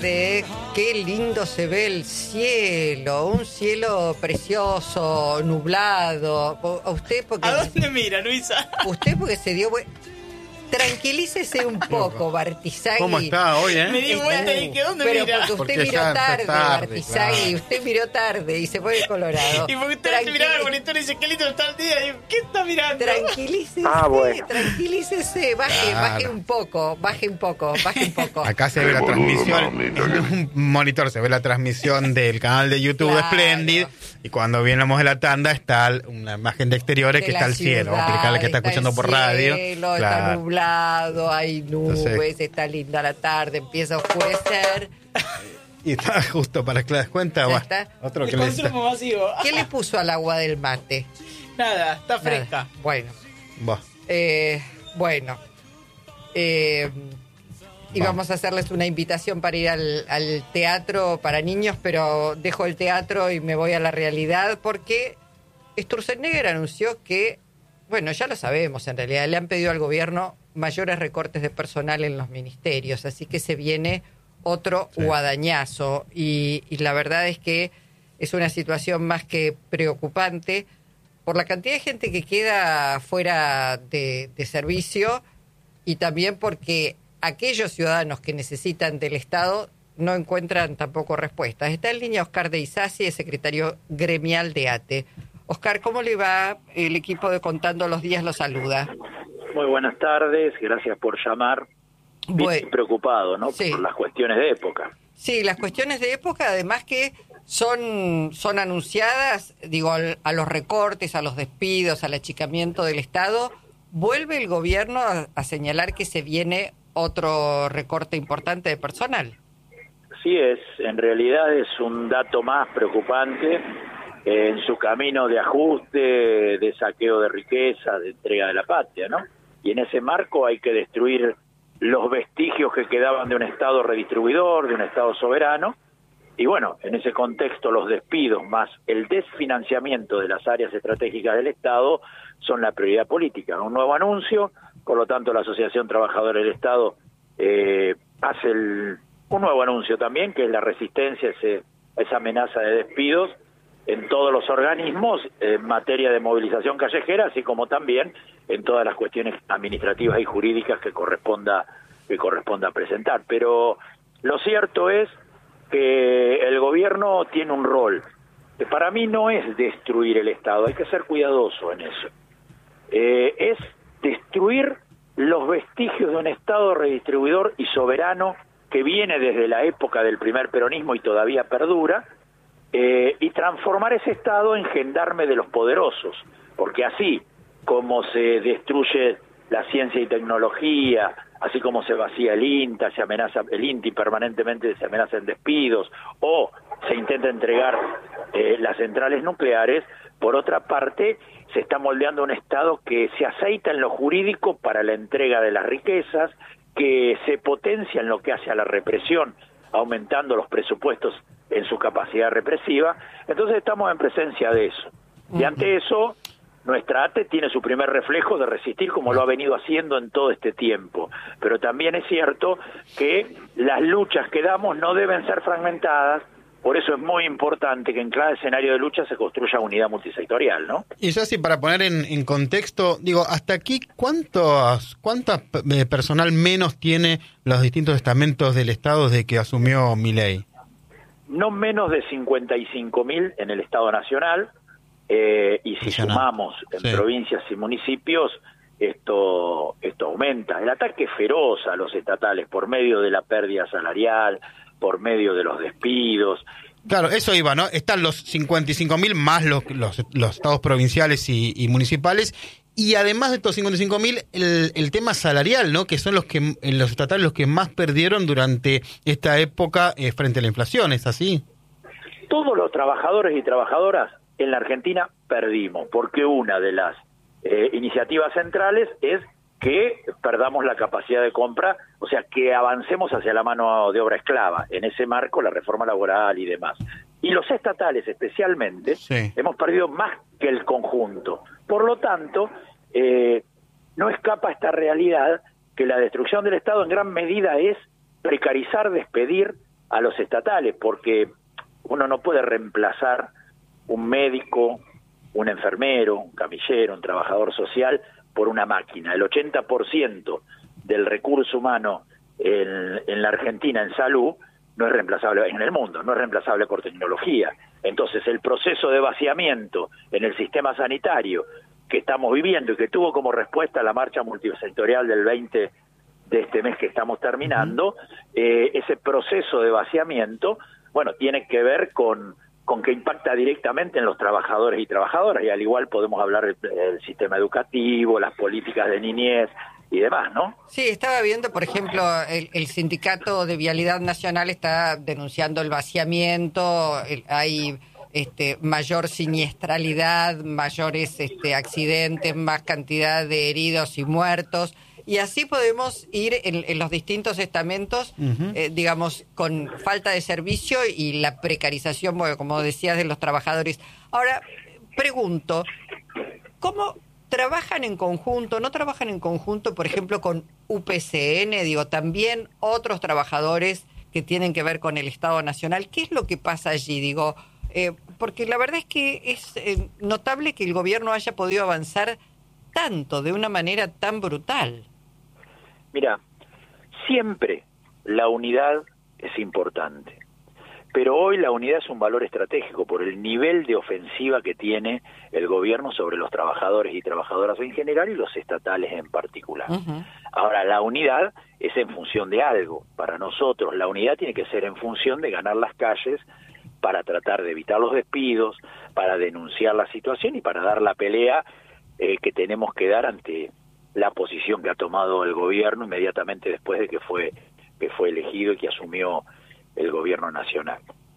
De qué lindo se ve el cielo, un cielo precioso, nublado. ¿A usted porque ¿A dónde mira, Luisa? Usted porque se dio tranquilícese un poco, Bartizaghi. ¿Cómo está hoy, Me di vuelta y dije, ¿dónde pero mira? porque usted Porque miró ya tarde, Bartizaghi. claro. Usted miró tarde y se pone colorado. Y porque usted miraba el monitor y dice, qué lindo está el día. Y digo, ¿qué está mirando? Tranquilícese, Bueno. tranquilícese, baje un poco. Acá se ve la transmisión, en un monitor se ve la transmisión del canal de YouTube de Claro. Splendid, y cuando vienes de la tanda está una imagen de exteriores De que la está el cielo. Vamos a explicarle que está ciudad, escuchando por el radio. cielo, Claro. está nublado, hay nubes, Entonces- está linda la tarde, empieza a oscurecer. Y está justo para que te des cuenta. Ya bueno, está. otro que El le consumo masivo. ¿Qué le puso al agua del mate? Nada, está Nada. fresca. Bueno. Vos. Bueno. Y vamos a hacerles una invitación para ir al teatro para niños, pero dejo el teatro y me voy a la realidad porque Sturzenegger anunció que, bueno, ya lo sabemos en realidad, le han pedido al gobierno mayores recortes de personal en los ministerios, así que se viene otro Sí. guadañazo y la verdad es que es una situación más que preocupante por la cantidad de gente que queda fuera de servicio y también porque aquellos ciudadanos que necesitan del Estado no encuentran tampoco respuestas. Está en línea Oscar de Isasi, el secretario gremial de ATE. Oscar, ¿cómo le va? El equipo de Contando los Días lo saluda. Muy buenas tardes, gracias por llamar. Bien preocupado, ¿no? Sí. Por las cuestiones de época. Sí, las cuestiones de época, además que son anunciadas, digo, a los recortes, a los despidos, al achicamiento del Estado. ¿Vuelve el gobierno a señalar que se viene otro recorte importante de personal? Sí es, en realidad es un dato más preocupante en su camino de ajuste, de saqueo de riqueza, de entrega de la patria, ¿no? Y en ese marco hay que destruir los vestigios que quedaban de un Estado redistribuidor, de un Estado soberano, y bueno, en ese contexto los despidos más el desfinanciamiento de las áreas estratégicas del Estado son la prioridad política. Un nuevo anuncio, por lo tanto la Asociación Trabajadora del Estado hace un nuevo anuncio también, que es la resistencia a esa amenaza de despidos en todos los organismos en materia de movilización callejera, así como también en todas las cuestiones administrativas y jurídicas que corresponda presentar. Pero lo cierto es que el gobierno tiene un rol, que para mí no es destruir el Estado, hay que ser cuidadoso en eso. Es destruir los vestigios de un Estado redistribuidor y soberano que viene desde la época del primer peronismo y todavía perdura, y transformar ese Estado en gendarme de los poderosos, porque así como se destruye la ciencia y tecnología, así como se vacía el INTA, se amenaza el INTI permanentemente, se amenaza en despidos, o se intenta entregar las centrales nucleares, por otra parte se está moldeando un Estado que se aceita en lo jurídico para la entrega de las riquezas, que se potencia en lo que hace a la represión, aumentando los presupuestos en su capacidad represiva. Entonces estamos en presencia de eso. Y ante eso, nuestra ATE tiene su primer reflejo de resistir como lo ha venido haciendo en todo este tiempo. Pero también es cierto que las luchas que damos no deben ser fragmentadas, por eso es muy importante que en cada escenario de lucha se construya unidad multisectorial, ¿no? Y ya sí, para poner en contexto, digo, hasta aquí, ¿cuánta personal menos tiene los distintos estamentos del Estado desde que asumió Milei? No menos de 55.000 en el Estado Nacional, y si sumamos en provincias y municipios, esto aumenta. El ataque feroz a los estatales por medio de la pérdida salarial, por medio de los despidos. Claro, eso iba, ¿no? Están los 55.000 más los estados provinciales y municipales, y además de estos 55.000, el tema salarial, ¿no? Que son los estatales los que más perdieron durante esta época frente a la inflación, ¿es así? Todos los trabajadores y trabajadoras en la Argentina perdimos, porque una de las iniciativas centrales es que perdamos la capacidad de compra, o sea, que avancemos hacia la mano de obra esclava, en ese marco la reforma laboral y demás. Y los estatales especialmente, hemos perdido más que el conjunto. Por lo tanto, no escapa esta realidad que la destrucción del Estado en gran medida es precarizar, despedir a los estatales, porque uno no puede reemplazar un médico, un enfermero, un camillero, un trabajador social por una máquina. El 80% del recurso humano en la Argentina en salud no es reemplazable, en el mundo, no es reemplazable por tecnología. Entonces el proceso de vaciamiento en el sistema sanitario que estamos viviendo y que tuvo como respuesta la marcha multisectorial del 20 de este mes que estamos terminando, ese proceso de vaciamiento, bueno, tiene que ver con que impacta directamente en los trabajadores y trabajadoras, y al igual podemos hablar del sistema educativo, las políticas de niñez y demás, ¿no? Sí, estaba viendo, por ejemplo, el Sindicato de Vialidad Nacional está denunciando el vaciamiento, hay mayor siniestralidad, mayores accidentes, más cantidad de heridos y muertos. Y así podemos ir en los distintos estamentos, digamos, con falta de servicio y la precarización, bueno, como decías, de los trabajadores. Ahora, pregunto, ¿cómo trabajan en conjunto? ¿No trabajan en conjunto, por ejemplo, con UPCN? Digo, también otros trabajadores que tienen que ver con el Estado Nacional. ¿Qué es lo que pasa allí? Digo, porque la verdad es que es notable que el gobierno haya podido avanzar tanto, de una manera tan brutal. Mira, siempre la unidad es importante, pero hoy la unidad es un valor estratégico por el nivel de ofensiva que tiene el gobierno sobre los trabajadores y trabajadoras en general y los estatales en particular. Ahora, la unidad es en función de algo. Para nosotros, la unidad tiene que ser en función de ganar las calles para tratar de evitar los despidos, para denunciar la situación y para dar la pelea que tenemos que dar ante la posición que ha tomado el gobierno inmediatamente después de que fue elegido y que asumió el gobierno nacional.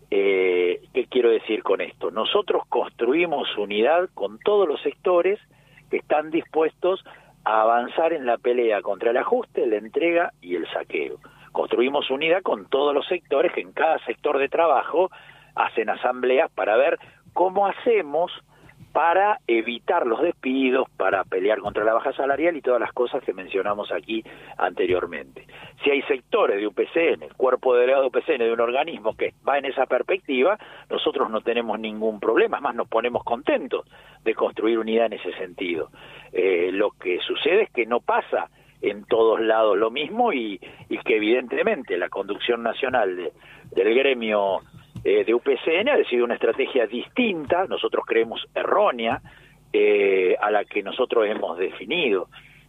¿Qué quiero decir con esto? Nosotros construimos unidad con todos los sectores que están dispuestos a avanzar en la pelea contra el ajuste, la entrega y el saqueo. Construimos unidad con todos los sectores que en cada sector de trabajo hacen asambleas para ver cómo hacemos para evitar los despidos, para pelear contra la baja salarial y todas las cosas que mencionamos aquí anteriormente. Si hay sectores de UPCN, el cuerpo delegado de UPCN, de un organismo que va en esa perspectiva, nosotros no tenemos ningún problema, más nos ponemos contentos de construir unidad en ese sentido. Lo que sucede es que no pasa en todos lados lo mismo y que evidentemente la conducción nacional del gremio de UPCN ha decidido una estrategia distinta, nosotros creemos errónea, a la que nosotros hemos definido.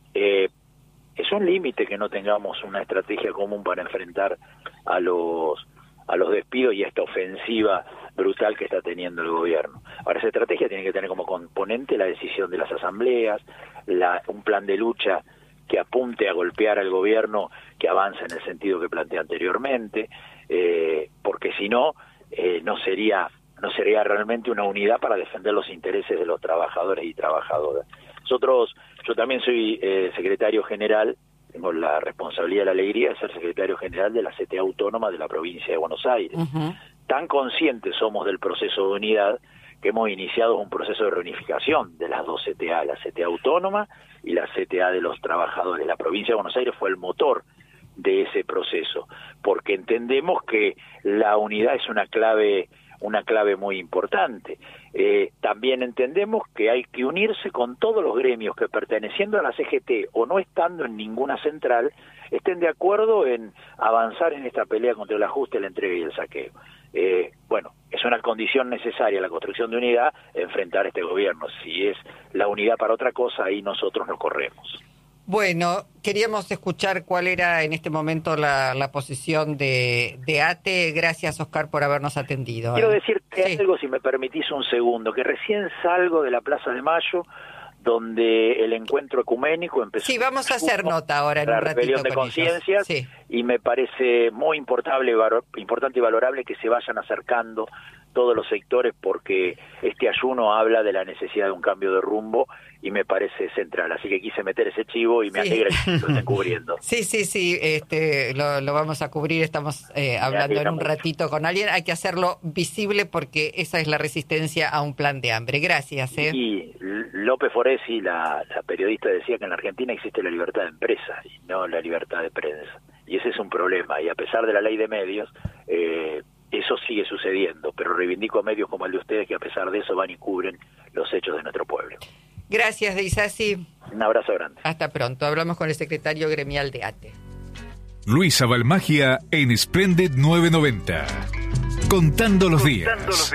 Es un límite que no tengamos una estrategia común para enfrentar a los despidos y a esta ofensiva brutal que está teniendo el gobierno. Ahora, esa estrategia tiene que tener como componente la decisión de las asambleas, un plan de lucha que apunte a golpear al gobierno que avanza en el sentido que planteé anteriormente, porque si no, no sería realmente una unidad para defender los intereses de los trabajadores y trabajadoras. Yo también soy secretario general, tengo la responsabilidad y la alegría de ser secretario general de la CTA Autónoma de la provincia de Buenos Aires. Tan conscientes somos del proceso de unidad que hemos iniciado un proceso de reunificación de las dos CTA, la CTA Autónoma y la CTA de los trabajadores. La provincia de Buenos Aires fue el motor de ese proceso, porque entendemos que la unidad es una clave muy importante. También entendemos que hay que unirse con todos los gremios que, perteneciendo a la CGT o no estando en ninguna central, estén de acuerdo en avanzar en esta pelea contra el ajuste, la entrega y el saqueo. Bueno, es una condición necesaria la construcción de unidad, enfrentar a este gobierno. Si es la unidad para otra cosa, ahí nosotros nos corremos. Bueno, queríamos escuchar cuál era en este momento la posición de ATE. Gracias, Oscar, por habernos atendido. Quiero decirte algo, si me permitís un segundo, que recién salgo de la Plaza de Mayo, donde el encuentro ecuménico empezó. Sí, vamos a hacer nota ahora en un ratito. La rebelión de conciencias, sí. Y me parece muy importante y valorable que se vayan acercando todos los sectores, porque este ayuno habla de la necesidad de un cambio de rumbo y me parece central, así que quise meter ese chivo y me alegra que lo estén cubriendo. Sí, lo vamos a cubrir, estamos hablando en un ratito con alguien, hay que hacerlo visible porque esa es la resistencia a un plan de hambre. Gracias. Y López Foresi, la periodista, decía que en la Argentina existe la libertad de empresa y no la libertad de prensa, y ese es un problema, y a pesar de la ley de medios, eso sigue sucediendo, pero reivindico a medios como el de ustedes que a pesar de eso van y cubren los hechos de nuestro pueblo. Gracias, Deisasi. Un abrazo grande. Hasta pronto. Hablamos con el secretario gremial de ATE. Luisa Balmagia en Splendid 990. Contando los días.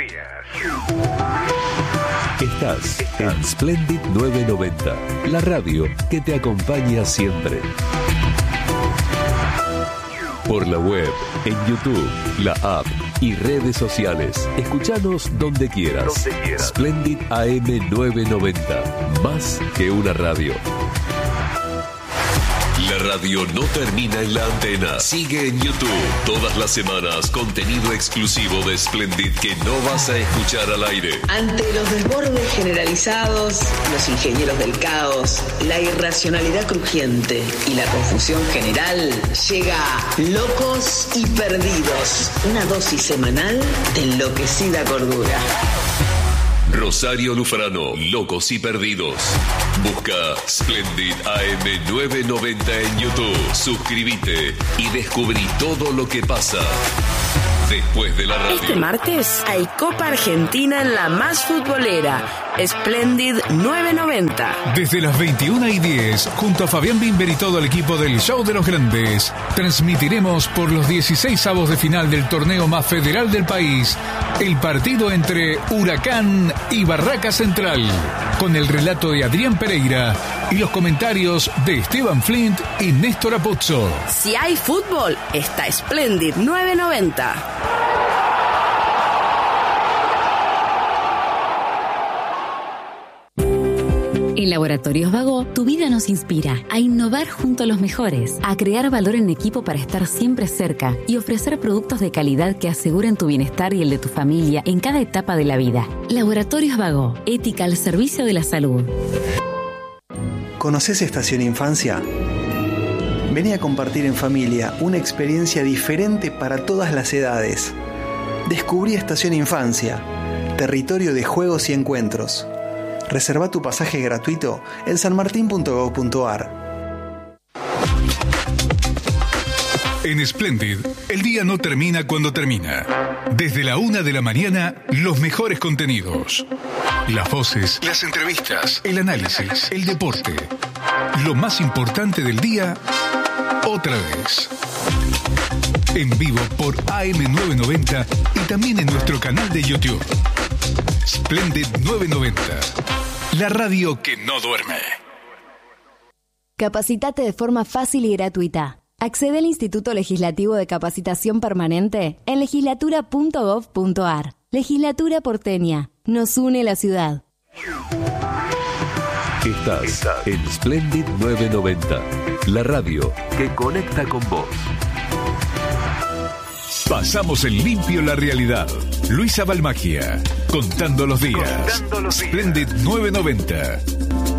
Estás en Splendid 990, la radio que te acompaña siempre. Por la web, en YouTube, la app y redes sociales. Escuchanos donde quieras. Splendid AM 990, más que una radio. La radio no termina en la antena. Sigue en YouTube todas las semanas contenido exclusivo de Splendid que no vas a escuchar al aire. Ante los desbordes generalizados, los ingenieros del caos, la irracionalidad crujiente y la confusión general, llega Locos y Perdidos, una dosis semanal de enloquecida cordura. Rosario Lufrano, Locos y Perdidos. Busca Splendid AM 990 en YouTube. Suscríbete y descubrí todo lo que pasa después de la radio. Este martes hay Copa Argentina en la más futbolera, Splendid 990. Desde las 21:10, junto a Fabián Bimber y todo el equipo del Show de los Grandes, transmitiremos por los 16avos de final del torneo más federal del país, el partido entre Huracán y Barraca Central, con el relato de Adrián Pereira y los comentarios de Esteban Flint y Néstor Apuzzo. Si hay fútbol, está Splendid 990. En Laboratorios Vago, tu vida nos inspira a innovar junto a los mejores, a crear valor en equipo para estar siempre cerca y ofrecer productos de calidad que aseguren tu bienestar y el de tu familia en cada etapa de la vida. Laboratorios Vago, ética al servicio de la salud. ¿Conoces Estación Infancia? Vení a compartir en familia una experiencia diferente para todas las edades. Descubrí Estación Infancia, territorio de juegos y encuentros. Reserva tu pasaje gratuito en sanmartin.gov.ar. En Splendid, el día no termina cuando termina. Desde la 1 de la mañana, los mejores contenidos. Las voces, las entrevistas, el análisis, el deporte. Lo más importante del día, otra vez. En vivo por AM990 y también en nuestro canal de YouTube. Splendid 990. La radio que no duerme. Capacitate de forma fácil y gratuita. Accede al Instituto Legislativo de Capacitación Permanente en legislatura.gov.ar. Legislatura porteña. Nos une la ciudad. Estás en Splendid 990, la radio que conecta con vos. Pasamos en limpio la realidad. Luisa Balmagia, contando los días. Splendid 990.